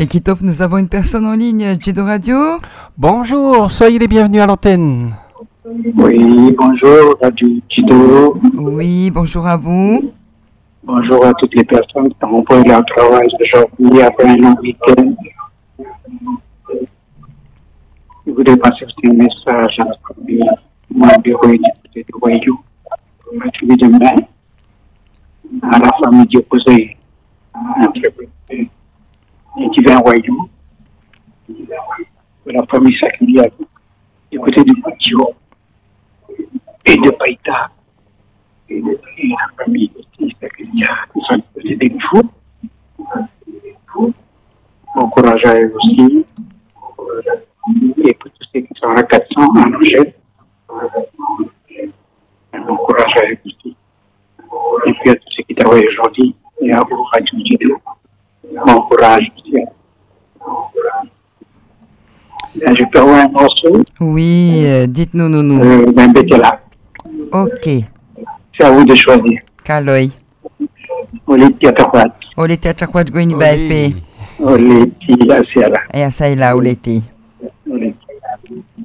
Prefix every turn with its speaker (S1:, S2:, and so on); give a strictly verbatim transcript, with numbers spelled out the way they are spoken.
S1: Et Kitop, nous avons une personne en ligne, Jido Radio.
S2: Bonjour, soyez les bienvenus à l'antenne.
S3: Oui, bonjour, Radio Jido.
S1: Oui, bonjour à vous.
S3: Bonjour à toutes les personnes qui ont repris leur travail aujourd'hui après un long week-end. Je voudrais passer aussi un message à notre ami, mon bureau et député de Wayou, celui de demain, à la famille d'opposés, entre les divins Wayou, de la famille Sakilia, du côté du Patio et de Païta, et de et la famille aussi Sakilia, qui sont du côté des Fous. Bon courage à eux aussi. Et pour tous ceux qui sont à quatre cents en Angèle, bon courage à eux aussi. Et puis à tous ceux qui travaillent aujourd'hui, et à vous, Radio Jido, bon courage aussi. Je peux avoir un morceau.
S1: Oui, euh, dites-nous, nous, nous.
S3: Euh, d'un Betela.
S1: Ok.
S3: C'est à vous de choisir.
S1: Kaloi.
S3: Oleti Atakwat.
S1: Olete achakwat goini baepe.
S3: Oleti Asiala.
S1: E asaila olete.